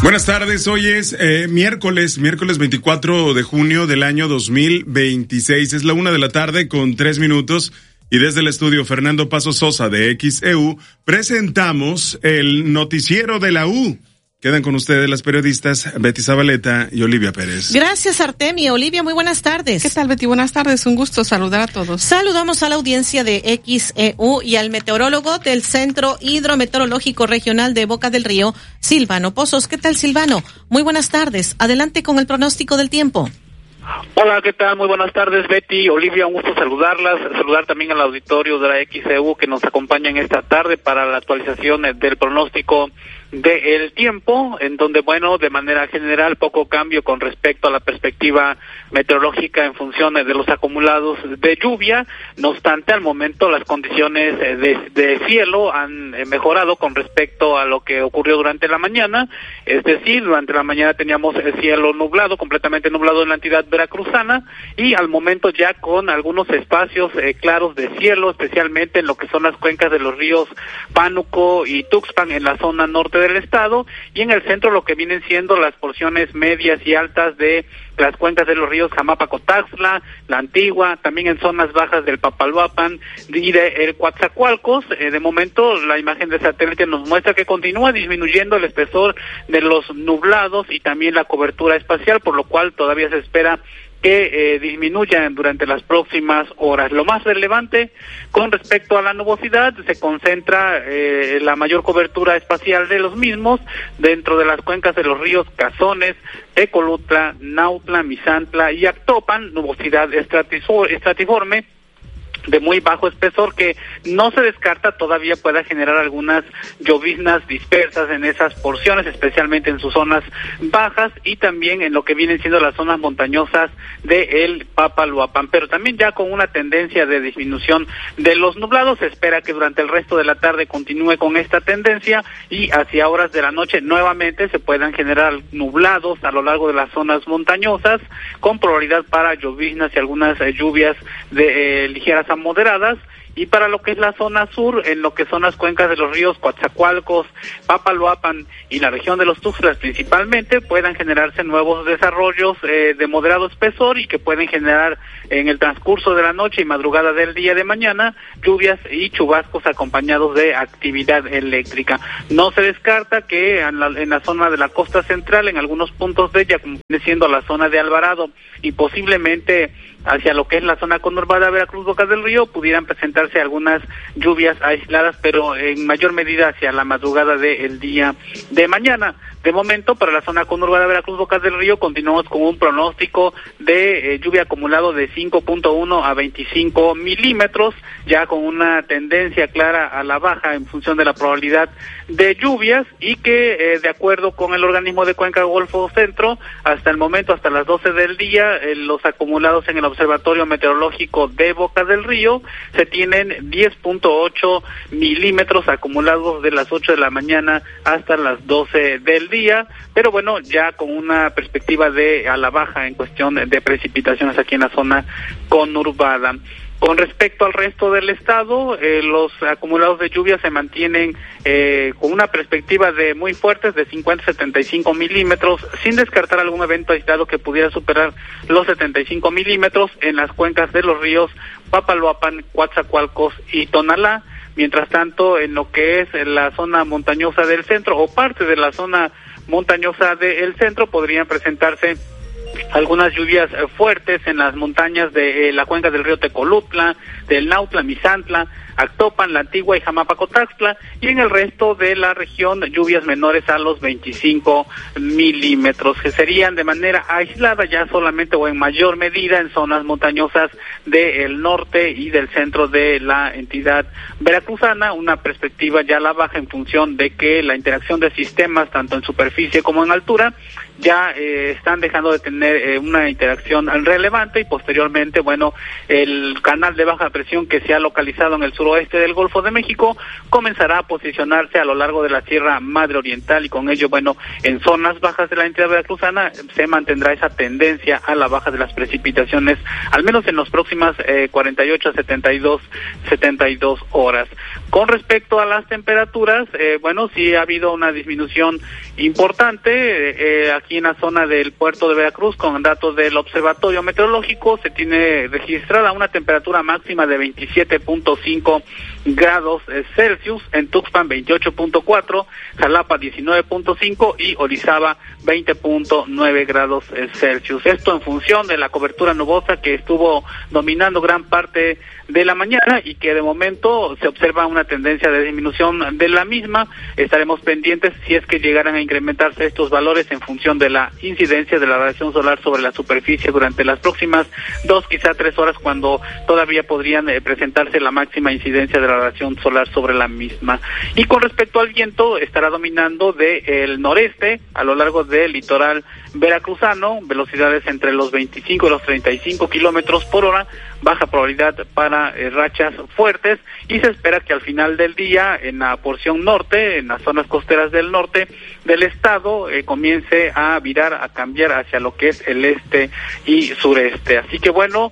Buenas tardes, hoy es miércoles 24 de junio del año 2026. Es la 1:00 con 3 minutos y desde el estudio Fernando Paso Sosa de XEU presentamos el noticiero de la U. Quedan con ustedes las periodistas Betty Zabaleta y Olivia Pérez. Gracias, Artemio. Olivia, muy buenas tardes. ¿Qué tal, Betty? Buenas tardes. Un gusto saludar a todos. Saludamos a la audiencia de XEU y al meteorólogo del Centro Hidrometeorológico Regional de Boca del Río, Silvano Pozos. ¿Qué tal, Silvano? Muy buenas tardes. Adelante con el pronóstico del tiempo. Hola, ¿qué tal? Muy buenas tardes, Betty, Olivia, un gusto saludarlas, saludar también al auditorio de la XEU que nos acompaña en esta tarde para la actualización del pronóstico del tiempo, en donde, bueno, de manera general, poco cambio con respecto a la perspectiva meteorológica en función de los acumulados de lluvia. No obstante, al momento las condiciones de cielo han mejorado con respecto a lo que ocurrió durante la mañana, es decir, durante la mañana teníamos el cielo nublado, completamente nublado en la entidad veracruzana, y al momento ya con algunos espacios claros de cielo, especialmente en lo que son las cuencas de los ríos Pánuco y Tuxpan en la zona norte del estado, y en el centro lo que vienen siendo las porciones medias y altas de las cuencas de los ríos Jamapa-Cotaxtla, La Antigua, también en zonas bajas del Papaloapan y de el Coatzacoalcos. De momento la imagen de satélite nos muestra que continúa disminuyendo el espesor de los nublados y también la cobertura espacial, por lo cual todavía se espera que disminuyan durante las próximas horas. Lo más relevante con respecto a la nubosidad, se concentra la mayor cobertura espacial de los mismos dentro de las cuencas de los ríos Cazones, Tecolutla, Nautla, Misantla y Actopan, nubosidad estratiforme de muy bajo espesor que no se descarta todavía pueda generar algunas lloviznas dispersas en esas porciones, especialmente en sus zonas bajas y también en lo que vienen siendo las zonas montañosas de el Papaloapan, pero también ya con una tendencia de disminución de los nublados. Se espera que durante el resto de la tarde continúe con esta tendencia y hacia horas de la noche nuevamente se puedan generar nublados a lo largo de las zonas montañosas con probabilidad para lloviznas y algunas lluvias de ligeras a moderadas. Y para lo que es la zona sur, en lo que son las cuencas de los ríos Coatzacoalcos, Papaloapan y la región de los Tuxtlas principalmente, puedan generarse nuevos desarrollos de moderado espesor y que pueden generar en el transcurso de la noche y madrugada del día de mañana lluvias y chubascos acompañados de actividad eléctrica. No se descarta que en la zona de la costa central, en algunos puntos de ella, como viene siendo la zona de Alvarado y posiblemente hacia lo que es la zona conurbada Veracruz, Boca del Río, pudieran presentarse algunas lluvias aisladas, pero en mayor medida hacia la madrugada del día de mañana. De momento, para la zona conurbada Veracruz, Boca del Río, continuamos con un pronóstico de lluvia acumulado de 5.1 a 25 milímetros, ya con una tendencia clara a la baja en función de la probabilidad de lluvias y que, de acuerdo con el organismo de Cuenca Golfo Centro, hasta el momento, hasta las 12 del día, los acumulados en el Observatorio Meteorológico de Boca del Río se tienen 10.8 milímetros acumulados de las 8 de la mañana hasta las 12 del día, pero bueno, ya con una perspectiva de a la baja en cuestión de precipitaciones aquí en la zona conurbada. Con respecto al resto del estado, los acumulados de lluvia se mantienen con una perspectiva de muy fuertes, de 50 a 75 milímetros, sin descartar algún evento aislado que pudiera superar los 75 milímetros en las cuencas de los ríos Papaloapan, Coatzacoalcos y Tonalá. Mientras tanto, en lo que es la zona montañosa del centro o parte de la zona montañosa del centro podrían presentarse algunas lluvias fuertes en las montañas de la cuenca del río Tecolutla, del Nautla, Misantla, Actopan, La Antigua y Jamapa-Cotaxtla, y en el resto de la región lluvias menores a los 25 milímetros, que serían de manera aislada ya solamente o en mayor medida en zonas montañosas del norte y del centro de la entidad veracruzana, una perspectiva ya a la baja en función de que la interacción de sistemas tanto en superficie como en altura ya están dejando de tener una interacción relevante y posteriormente, bueno, el canal de baja presión que se ha localizado en el sur suroeste del Golfo de México comenzará a posicionarse a lo largo de la Sierra Madre Oriental y con ello, bueno, en zonas bajas de la entidad veracruzana se mantendrá esa tendencia a la baja de las precipitaciones, al menos en las próximas 48 a 72 horas. Con respecto a las temperaturas, bueno, sí ha habido una disminución importante aquí en la zona del puerto de Veracruz. Con datos del Observatorio Meteorológico se tiene registrada una temperatura máxima de 27.5 grados Celsius, en Tuxpan 28.4, Jalapa 19.5 y Orizaba 20.9 grados Celsius. Esto en función de la cobertura nubosa que estuvo dominando gran parte de la mañana y que de momento se observa una tendencia de disminución de la misma. Estaremos pendientes si es que llegaran a incrementarse estos valores en función de la incidencia de la radiación solar sobre la superficie durante las próximas 2, quizá 3 horas, cuando todavía podrían presentarse la máxima incidencia de la radiación solar sobre la misma. Y con respecto al viento, estará dominando del noreste a lo largo del litoral veracruzano, velocidades entre los 25 y los 35 kilómetros por hora, baja probabilidad para rachas fuertes, y se espera que al final del día en la porción norte, en las zonas costeras del norte del estado, comience a virar, a cambiar hacia lo que es el este y sureste. Así que bueno,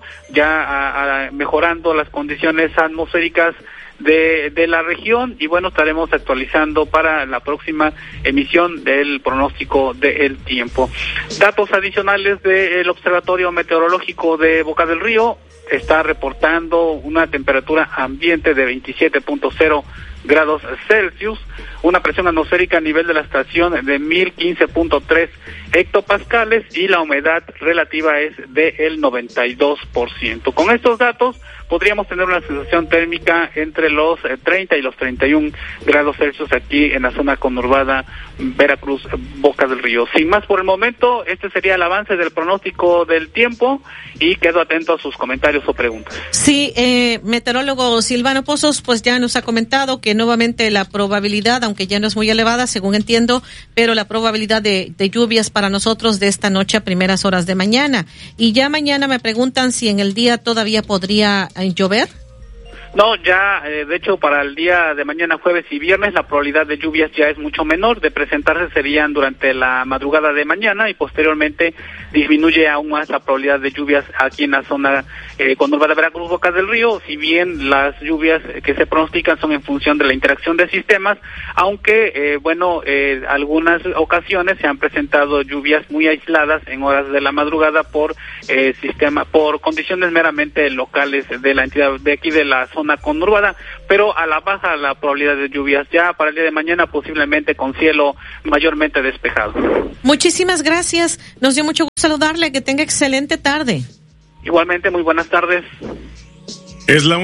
ya mejorando las condiciones atmosféricas de la región, y bueno, estaremos actualizando para la próxima emisión del pronóstico del tiempo. Datos adicionales del Observatorio Meteorológico de Boca del Río: está reportando una temperatura ambiente de 27.0 grados Celsius, una presión atmosférica a nivel de la estación de 1015.3 hectopascales y la humedad relativa es del 92%. Con estos datos podríamos tener una sensación térmica entre los 30 y los 31 grados Celsius aquí en la zona conurbada Veracruz, Boca del Río. Sin más por el momento, este sería el avance del pronóstico del tiempo y quedo atento a sus comentarios o preguntas. Sí, meteorólogo Silvano Pozos, pues ya nos ha comentado que nuevamente la probabilidad, aunque ya no es muy elevada, según entiendo, pero la probabilidad de lluvias para nosotros de esta noche a primeras horas de mañana. Y ya mañana me preguntan si en el día todavía podría llover. No, ya, de hecho, para el día de mañana, jueves y viernes, la probabilidad de lluvias ya es mucho menor. De presentarse serían durante la madrugada de mañana y posteriormente disminuye aún más la probabilidad de lluvias aquí en la zona conurbada Veracruz, Boca del Río. Si bien las lluvias que se pronostican son en función de la interacción de sistemas, aunque, algunas ocasiones se han presentado lluvias muy aisladas en horas de la madrugada por condiciones meramente locales de la entidad de aquí de la zona conurbada, pero a la baja la probabilidad de lluvias ya para el día de mañana, posiblemente con cielo mayormente despejado. Muchísimas gracias, nos dio mucho gusto saludarle, que tenga excelente tarde. Igualmente, muy buenas tardes. Es la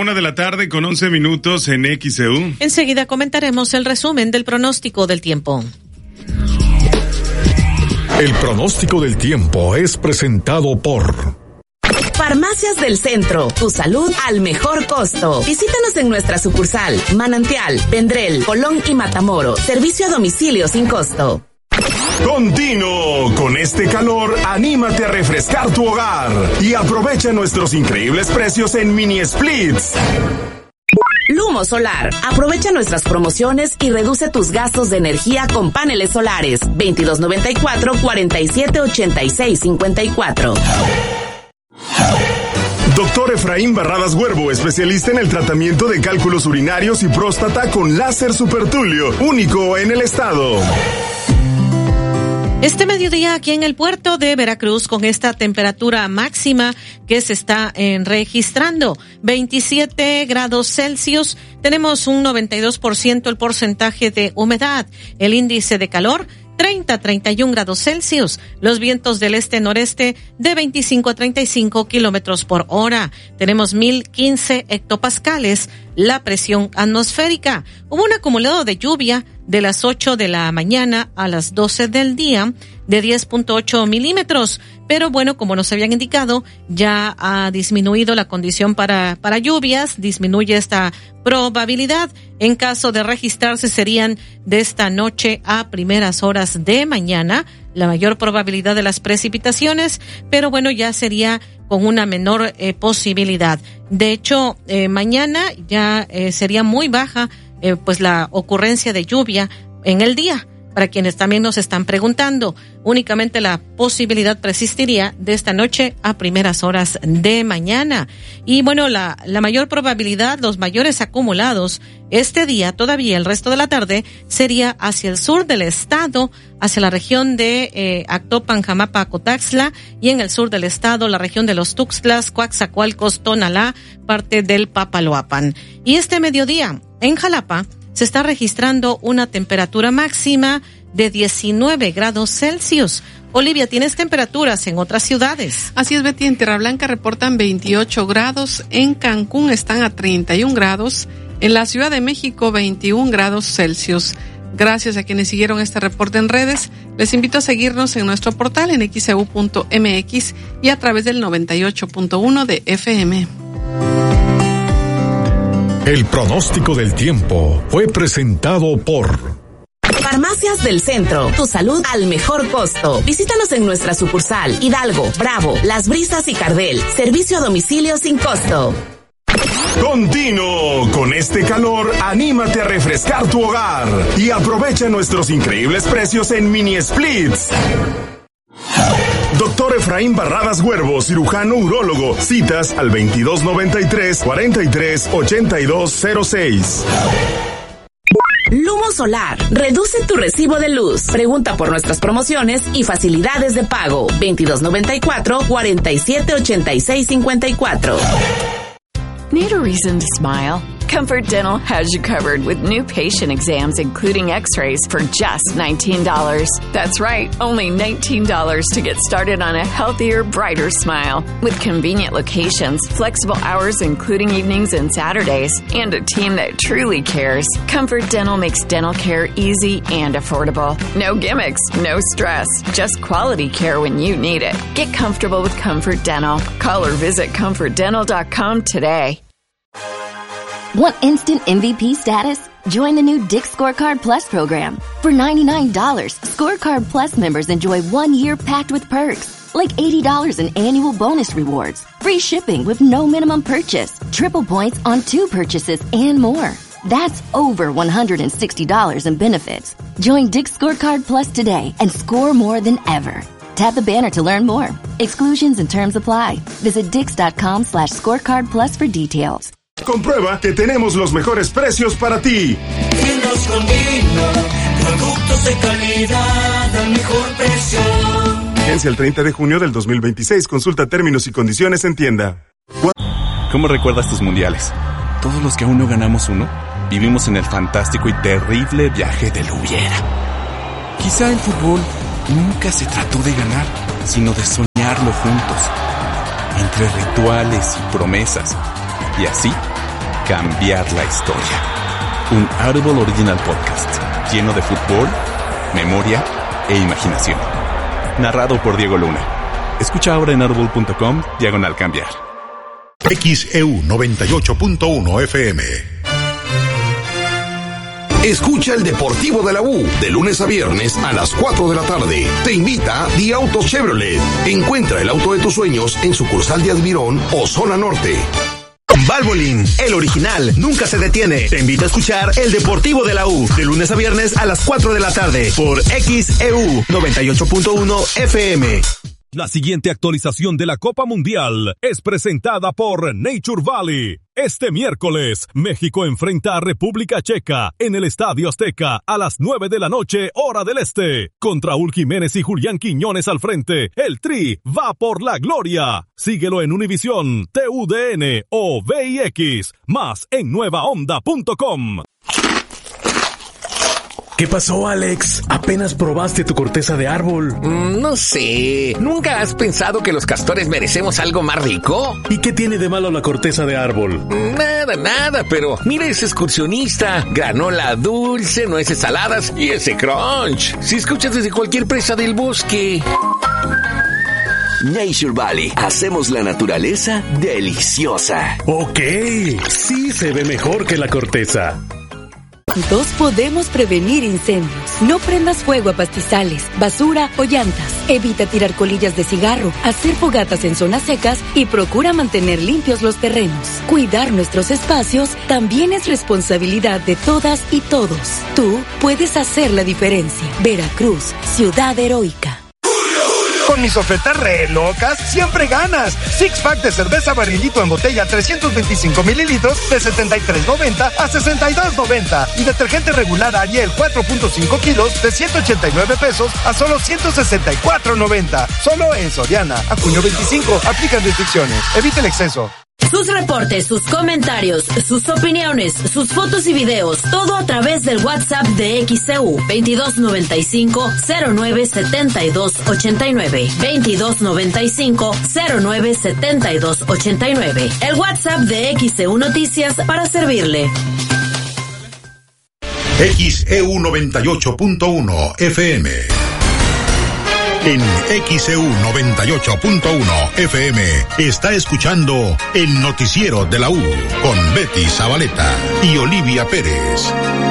1:11 en XEU. Enseguida comentaremos el resumen del pronóstico del tiempo. El pronóstico del tiempo es presentado por Farmacias del Centro, tu salud al mejor costo. Visítanos en nuestra sucursal, Manantial, Vendrell, Colón y Matamoros. Servicio a domicilio sin costo. Continuo. Con este calor, anímate a refrescar tu hogar y aprovecha nuestros increíbles precios en mini splits. Lumo Solar. Aprovecha nuestras promociones y reduce tus gastos de energía con paneles solares. 2294-478654. Doctor Efraín Barradas Huervo, especialista en el tratamiento de cálculos urinarios y próstata con láser supertulio, único en el estado. Este mediodía aquí en el puerto de Veracruz, con esta temperatura máxima que se está registrando, 27 grados Celsius, tenemos un 92% el porcentaje de humedad, el índice de calor 30-31 grados Celsius, los vientos del este-noreste de 25 a 35 kilómetros por hora. Tenemos 1015 hectopascales, la presión atmosférica. Hubo un acumulado de lluvia de las 8 de la mañana a las 12 del día de 10.8 milímetros. Pero bueno, como nos habían indicado, ya ha disminuido la condición para lluvias, disminuye esta probabilidad. En caso de registrarse serían de esta noche a primeras horas de mañana, la mayor probabilidad de las precipitaciones, pero bueno, ya sería con una menor posibilidad. De hecho, mañana ya sería muy baja pues la ocurrencia de lluvia en el día. Para quienes también nos están preguntando, únicamente la posibilidad persistiría de esta noche a primeras horas de mañana. Y bueno, la mayor probabilidad, los mayores acumulados este día, todavía el resto de la tarde, sería hacia el sur del estado, hacia la región de Actopan, Jamapa, Cotaxtla, y en el sur del estado, la región de los Tuxtlas, Coaxacualcos, Tonalá, parte del Papaloapan. Y este mediodía, en Jalapa, se está registrando una temperatura máxima de 19 grados Celsius. Olivia, ¿tienes temperaturas en otras ciudades? Así es, Betty. En Tierra Blanca reportan 28 grados, en Cancún están a 31 grados, en la Ciudad de México 21 grados Celsius. Gracias a quienes siguieron este reporte en redes. Les invito a seguirnos en nuestro portal en xeu.mx y a través del 98.1 de FM. El pronóstico del tiempo fue presentado por Farmacias del Centro, tu salud al mejor costo. Visítanos en nuestra sucursal Hidalgo, Bravo, Las Brisas y Cardel. Servicio a domicilio sin costo. Continuo con este calor, anímate a refrescar tu hogar y aprovecha nuestros increíbles precios en mini splits. Doctor Efraín Barradas Huervo, cirujano urólogo. Citas al 2293-438206. Lumo Solar, reduce tu recibo de luz. Pregunta por nuestras promociones y facilidades de pago. 2294-478654. Need a reason to smile? Comfort Dental has you covered with new patient exams, including x-rays, for just $19. That's right, only $19 to get started on a healthier, brighter smile. With convenient locations, flexible hours including evenings and Saturdays, and a team that truly cares, Comfort Dental makes dental care easy and affordable. No gimmicks, no stress, just quality care when you need it. Get comfortable with Comfort Dental. Call or visit ComfortDental.com today. Want instant MVP status? Join the new Dick's Scorecard Plus program. For $99, Scorecard Plus members enjoy 1 year packed with perks, like $80 in annual bonus rewards, free shipping with no minimum purchase, triple points on 2 purchases, and more. That's over $160 in benefits. Join Dick's Scorecard Plus today and score more than ever. Tap the banner to learn more. Exclusions and terms apply. Visit Dix.com/scorecard plus for details. Comprueba que tenemos los mejores precios para ti. Vinos con vino, productos de calidad al mejor precio. Vigencia el 30 de junio del 2026. Consulta términos y condiciones en tienda. ¿Cómo recuerdas tus mundiales? Todos los que aún no ganamos uno, vivimos en el fantástico y terrible viaje del hubiera. Quizá el fútbol nunca se trató de ganar, sino de soñarlo juntos, entre rituales y promesas. Y así, cambiar la historia. Un Audible Original Podcast, lleno de fútbol, memoria e imaginación. Narrado por Diego Luna. Escucha ahora en audible.com/cambiar. XEU 98.1 FM. Escucha el Deportivo de la U de lunes a viernes a las 4 de la tarde. Te invita Di Auto Chevrolet. Encuentra el auto de tus sueños en sucursal de Admirón o Zona Norte. Valvoline, el original, nunca se detiene. Te invito a escuchar el Deportivo de la U de lunes a viernes a las 4 de la tarde por XEU 98.1 FM. La siguiente actualización de la Copa Mundial es presentada por Nature Valley. Este miércoles, México enfrenta a República Checa en el Estadio Azteca a las 9 de la noche, hora del este. Con Raúl Jiménez y Julián Quiñones al frente, el Tri va por la gloria. Síguelo en Univisión, TUDN o VIX, más en nuevaonda.com. ¿Qué pasó, Alex? Apenas probaste tu corteza de árbol. No sé. ¿Nunca has pensado que los castores merecemos algo más rico? ¿Y qué tiene de malo la corteza de árbol? Nada, pero mira ese excursionista. Granola dulce, nueces saladas y ese crunch. Si escuchas desde cualquier presa del bosque. Nature Valley. Hacemos la naturaleza deliciosa. Ok, sí se ve mejor que la corteza. Juntos podemos prevenir incendios. No prendas fuego a pastizales, basura o llantas. Evita tirar colillas de cigarro, hacer fogatas en zonas secas y procura mantener limpios los terrenos. Cuidar nuestros espacios también es responsabilidad de todas y todos. Tú puedes hacer la diferencia. Veracruz, ciudad heroica. Con mis ofertas re locas, siempre ganas. Six Pack de cerveza barrilito en botella 325 mililitros de $73.90 a $62.90. Y detergente regular Ariel 4.5 kilos de $189 a solo $164.90. Solo en Soriana. A junio 25. Aplican restricciones. Evite el exceso. Sus reportes, sus comentarios, sus opiniones, sus fotos y videos, todo a través del WhatsApp de XCU 2295-097289. 2295-097289. El WhatsApp de XCU Noticias para servirle. XEU 98.1 FM. En XEU 98.1 FM está escuchando el noticiero de la U con Betty Zabaleta y Olivia Pérez.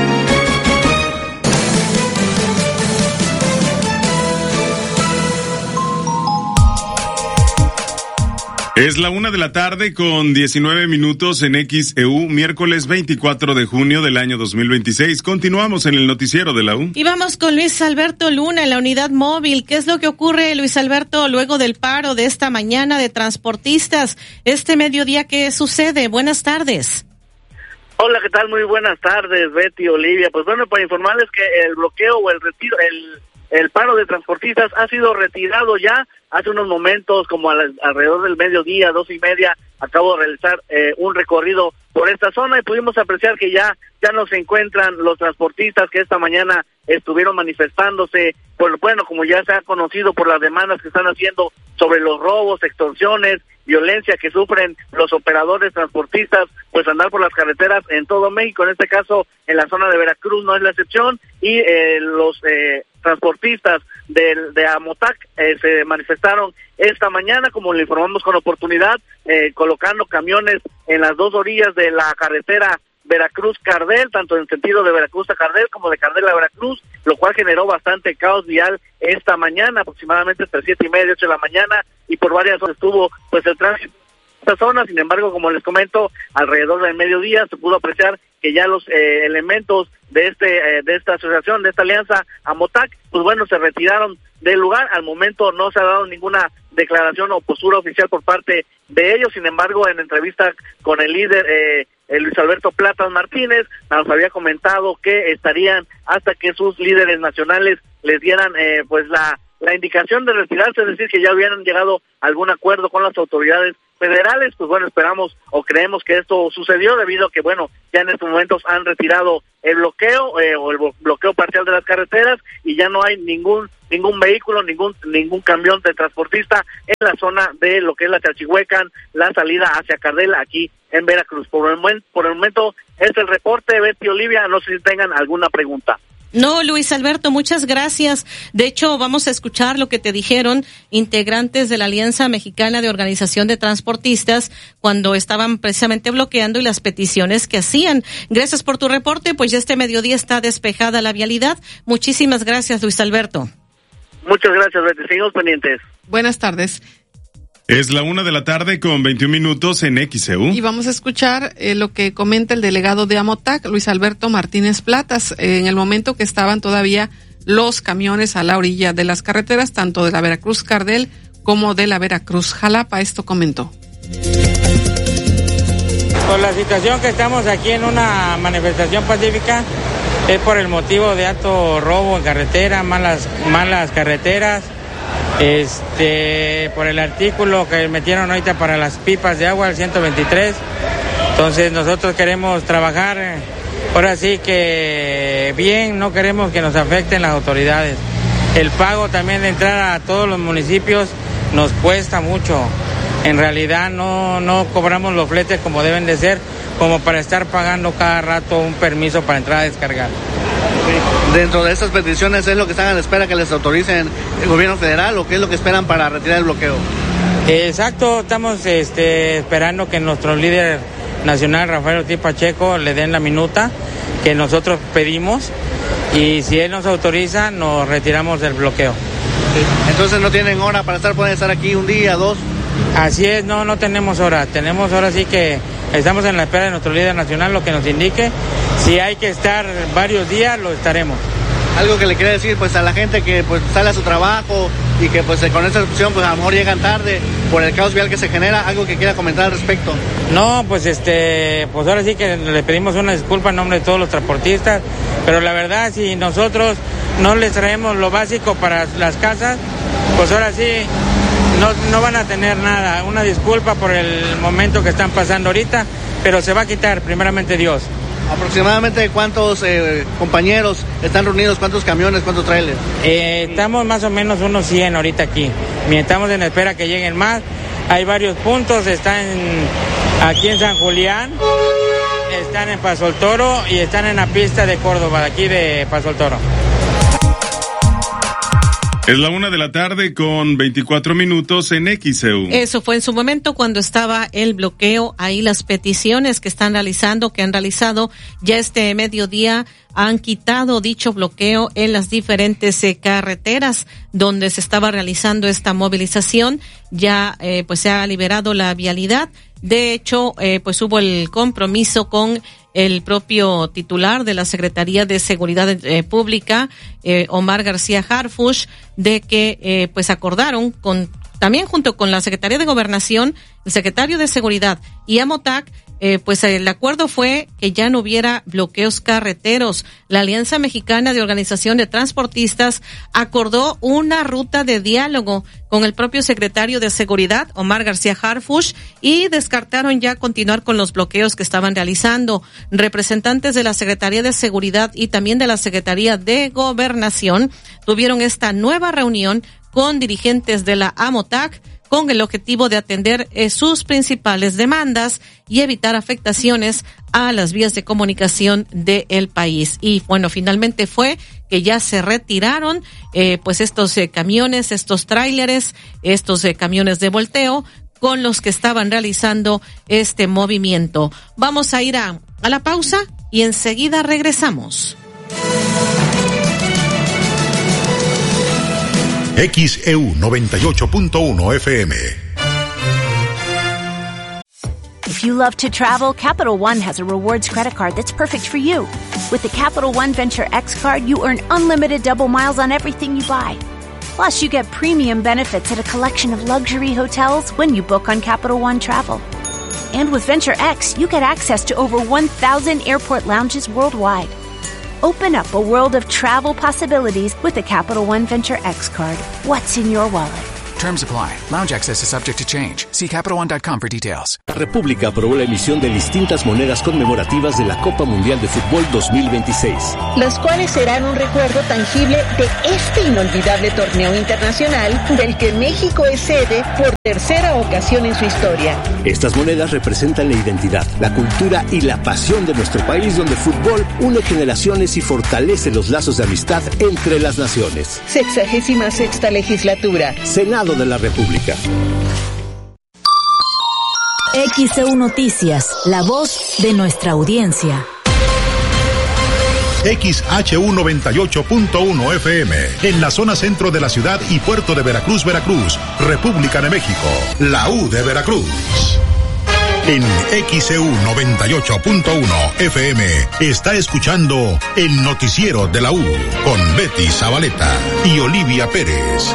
Es la 1:00 con 19 minutos en XEU, miércoles 24 de junio del año 2026. Continuamos en el noticiero de la U. Y vamos con Luis Alberto Luna en la unidad móvil. ¿Qué es lo que ocurre, Luis Alberto, luego del paro de esta mañana de transportistas? Este mediodía, ¿qué sucede? Buenas tardes. Hola, ¿qué tal? Muy buenas tardes, Betty, Olivia. Pues bueno, para informarles que el bloqueo o el retiro, el paro de transportistas ha sido retirado ya. Hace unos momentos, como alrededor del mediodía, 2:30, acabo de realizar un recorrido por esta zona y pudimos apreciar que ya no se encuentran los transportistas que esta mañana estuvieron manifestándose, como ya se ha conocido por las demandas que están haciendo sobre los robos, extorsiones, violencia que sufren los operadores transportistas, pues andar por las carreteras en todo México, en este caso en la zona de Veracruz no es la excepción, y los transportistas de Amotac se manifestaron esta mañana, como le informamos con oportunidad, colocando camiones en las dos orillas de la carretera Veracruz-Cardel, tanto en sentido de Veracruz a Cardel como de Cardel a Veracruz, lo cual generó bastante caos vial esta mañana, aproximadamente entre 7:30 y 8 de la mañana, y por varias horas estuvo pues el tránsito en esta zona. Sin embargo, como les comento, alrededor del mediodía se pudo apreciar que ya los elementos de esta asociación, de esta alianza Amotac, pues bueno, se retiraron del lugar. Al momento no se ha dado ninguna declaración o postura oficial por parte de ellos. Sin embargo, en entrevista con el líder Luis Alberto Platas Martínez, nos había comentado que estarían hasta que sus líderes nacionales les dieran pues la indicación de retirarse, es decir, que ya hubieran llegado a algún acuerdo con las autoridades federales. Pues bueno, esperamos o creemos que esto sucedió debido a que, bueno, ya en estos momentos han retirado el bloqueo o el bloqueo parcial de las carreteras y ya no hay ningún vehículo, ningún camión de transportista en la zona de lo que es la Chalchihuecan, la salida hacia Cardel, aquí en Veracruz. Por el momento es el reporte, Betty, Olivia, no sé si tengan alguna pregunta. No, Luis Alberto, muchas gracias. De hecho, vamos a escuchar lo que te dijeron integrantes de la Alianza Mexicana de Organización de Transportistas cuando estaban precisamente bloqueando y las peticiones que hacían. Gracias por tu reporte, pues ya este mediodía está despejada la vialidad. Muchísimas gracias, Luis Alberto. Muchas gracias, Betty. Seguimos pendientes. Buenas tardes. Es la 1:00 con 21 minutos en XEU. Y vamos a escuchar lo que comenta el delegado de Amotac, Luis Alberto Martínez Platas, en el momento que estaban todavía los camiones a la orilla de las carreteras, tanto de la Veracruz-Cardel como de la Veracruz-Jalapa. Esto comentó. Por la situación que estamos aquí en una manifestación pacífica, es por el motivo de alto robo en carretera, malas carreteras, por el artículo que metieron ahorita para las pipas de agua, el 123. Entonces nosotros queremos trabajar ahora sí que bien, no queremos que nos afecten las autoridades. El pago también de entrar a todos los municipios nos cuesta mucho. En realidad no cobramos los fletes como deben de ser, como para estar pagando cada rato un permiso para entrar a descargar. Dentro de estas peticiones, ¿es lo que están a la espera que les autoricen el gobierno federal o qué es lo que esperan para retirar el bloqueo? Exacto, estamos esperando que nuestro líder nacional, Rafael Ortiz Pacheco, le den la minuta que nosotros pedimos y si él nos autoriza, nos retiramos del bloqueo. Entonces no tienen hora para pueden estar aquí un día, dos. Así es, no tenemos hora, sí que estamos en la espera de nuestro líder nacional, lo que nos indique. Si hay que estar varios días, lo estaremos. Algo que le quiere decir pues a la gente que pues sale a su trabajo y que pues con esta opción pues a lo mejor llegan tarde por el caos vial que se genera, algo que quiera comentar al respecto. No, pues pues ahora sí que le pedimos una disculpa en nombre de todos los transportistas, pero la verdad si nosotros no les traemos lo básico para las casas, pues ahora sí no van a tener nada. Una disculpa por el momento que están pasando ahorita, pero se va a quitar, primeramente Dios. ¿Aproximadamente cuántos compañeros están reunidos? ¿Cuántos camiones? ¿Cuántos trailers? Estamos más o menos unos 100 ahorita aquí. Estamos en espera que lleguen más. Hay varios puntos, están aquí en San Julián, están en Paso el Toro y están en la pista de Córdoba, de aquí de Paso el Toro. Es la 1:00 con 24 minutos en XEU. Eso fue en su momento cuando estaba el bloqueo. Ahí las peticiones que han realizado ya este mediodía han quitado dicho bloqueo en las diferentes carreteras donde se estaba realizando esta movilización. Ya pues se ha liberado la vialidad. De hecho, pues hubo el compromiso con el propio titular de la Secretaría de Seguridad Pública, Omar García Harfuch, de que pues acordaron también junto con la Secretaría de Gobernación, el Secretario de Seguridad y AMOTAC, pues el acuerdo fue que ya no hubiera bloqueos carreteros. La Alianza Mexicana de Organización de Transportistas acordó una ruta de diálogo con el propio secretario de Seguridad, Omar García Harfuch, y descartaron ya continuar con los bloqueos que estaban realizando. Representantes de la Secretaría de Seguridad y también de la Secretaría de Gobernación tuvieron esta nueva reunión con dirigentes de la AMOTAC con el objetivo de atender sus principales demandas y evitar afectaciones a las vías de comunicación del país. Y bueno, finalmente fue que ya se retiraron pues estos camiones, estos tráileres, estos camiones de volteo con los que estaban realizando este movimiento. Vamos a ir a la pausa y enseguida regresamos. XEU 98.1 FM. If you love to travel, Capital One has a rewards credit card that's perfect for you. With the Capital One Venture X card, you earn unlimited double miles on everything you buy. Plus, you get premium benefits at a collection of luxury hotels when you book on Capital One Travel. And with Venture X, you get access to over 1,000 airport lounges worldwide. Open up a world of travel possibilities with the Capital One Venture X card. What's in your wallet? Terms apply. Lounge access is subject to change. See CapitalOne.com for details. La República aprobó la emisión de distintas monedas conmemorativas de la Copa Mundial de Fútbol 2026. Las cuales serán un recuerdo tangible de este inolvidable torneo internacional del que México es sede por tercera ocasión en su historia. Estas monedas representan la identidad, la cultura y la pasión de nuestro país, donde el fútbol une generaciones y fortalece los lazos de amistad entre las naciones. 66ª legislatura. Senado de la República. XEU Noticias, la voz de nuestra audiencia. XHU 98.1 FM, en la zona centro de la ciudad y puerto de Veracruz, República de México, la U de Veracruz. En XEU 98.1 FM está escuchando el noticiero de la U con Betty Zabaleta y Olivia Pérez.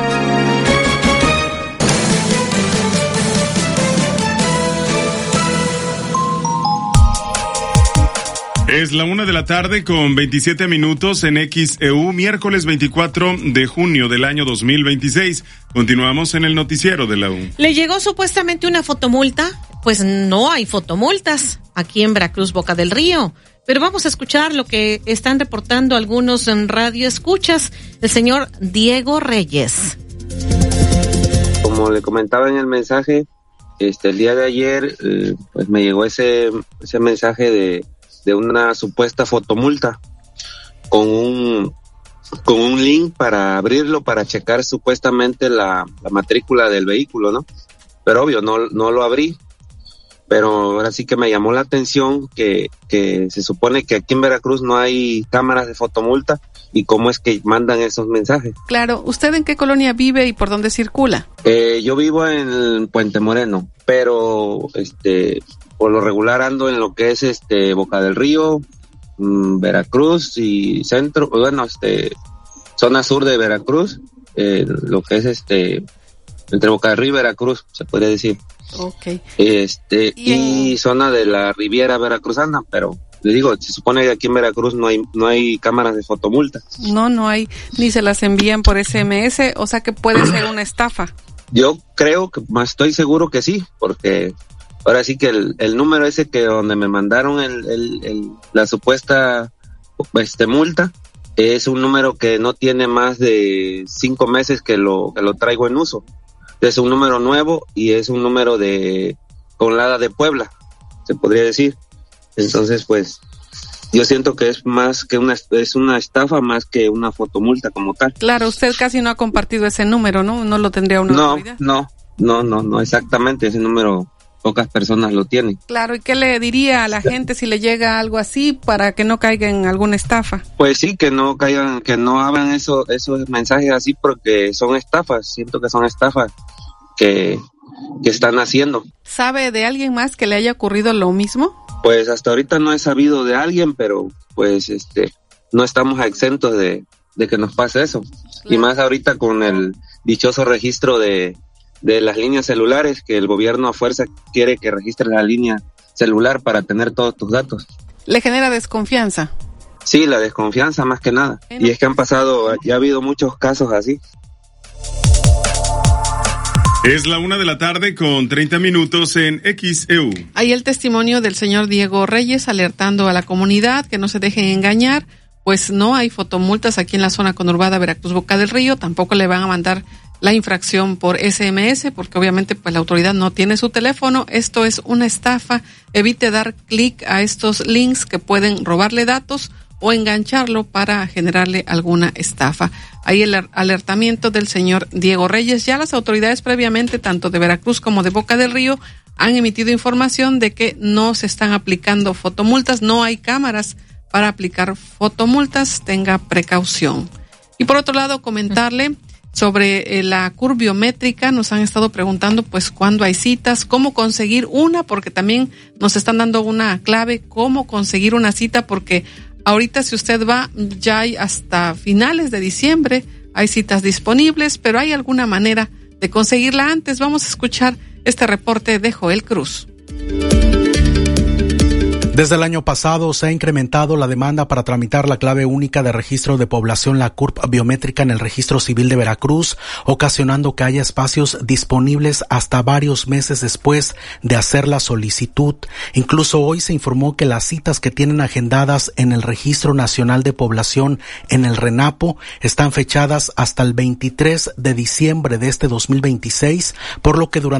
Es la 1:00 con 27 minutos en XEU, miércoles 24 de junio del año 2026. Continuamos en el noticiero de la U. ¿Le llegó supuestamente una fotomulta? Pues no hay fotomultas aquí en Veracruz, Boca del Río. Pero vamos a escuchar lo que están reportando algunos en radio escuchas. El señor Diego Reyes. Como le comentaba en el mensaje, el día de ayer, pues me llegó ese mensaje de una supuesta fotomulta con un link para abrirlo, para checar supuestamente la matrícula del vehículo, ¿no? Pero obvio, no lo abrí. Pero ahora sí que me llamó la atención que se supone que aquí en Veracruz no hay cámaras de fotomulta, y cómo es que mandan esos mensajes. Claro, ¿usted en qué colonia vive y por dónde circula? Yo vivo en Puente Moreno, pero por lo regular ando en lo que es Boca del Río, Veracruz y centro, bueno, zona sur de Veracruz, lo que es entre Boca del Río y Veracruz, se podría decir. Okay. Y zona de la Riviera Veracruzana, pero le digo, se supone que aquí en Veracruz no hay cámaras de fotomulta. No hay, ni se las envían por SMS, o sea que puede ser una estafa. Yo creo que, más estoy seguro que sí, porque ahora sí que el número ese que donde me mandaron la supuesta multa, es un número que no tiene más de 5 meses que lo traigo en uso. Es un número nuevo y es un número con la de Puebla, se podría decir. Entonces, pues, yo siento que es más que es una estafa más que una fotomulta como tal. Claro, usted casi no ha compartido ese número, ¿no? No lo tendría una autoridad. No, exactamente, ese número pocas personas lo tienen. Claro, ¿y qué le diría a la gente si le llega algo así para que no caiga en alguna estafa? Pues sí, que no caigan, que no hagan esos mensajes así, porque son estafas, siento que son estafas que están haciendo. ¿Sabe de alguien más que le haya ocurrido lo mismo? Pues hasta ahorita no he sabido de alguien, pero pues no estamos exentos de que nos pase eso. Claro. Y más ahorita con el dichoso registro de las líneas celulares, que el gobierno a fuerza quiere que registres la línea celular para tener todos tus datos. ¿Le genera desconfianza? Sí, la desconfianza más que nada. Bueno. Y es que ya ha habido muchos casos así. Es la 1:30 en XEU. Ahí el testimonio del señor Diego Reyes alertando a la comunidad que no se dejen engañar, pues no hay fotomultas aquí en la zona conurbada Veracruz Boca del Río, tampoco le van a mandar la infracción por SMS, porque obviamente pues la autoridad no tiene su teléfono. Esto es una estafa. Evite dar clic a estos links que pueden robarle datos o engancharlo para generarle alguna estafa. Ahí el alertamiento del señor Diego Reyes. Ya las autoridades previamente, tanto de Veracruz como de Boca del Río, han emitido información de que no se están aplicando fotomultas, no hay cámaras para aplicar fotomultas, tenga precaución. Y por otro lado, comentarle sobre la CUR biométrica. Nos han estado preguntando pues cuándo hay citas, cómo conseguir una, porque también nos están dando una clave, cómo conseguir una cita, porque ahorita si usted va, ya hay hasta finales de diciembre, hay citas disponibles, pero hay alguna manera de conseguirla antes. Vamos a escuchar este reporte de Joel Cruz. Desde el año pasado se ha incrementado la demanda para tramitar la clave única de registro de población, la CURP biométrica, en el Registro Civil de Veracruz, ocasionando que haya espacios disponibles hasta varios meses después de hacer la solicitud. Incluso hoy se informó que las citas que tienen agendadas en el Registro Nacional de Población, en el RENAPO, están fechadas hasta el 23 de diciembre de este 2026, por lo que durante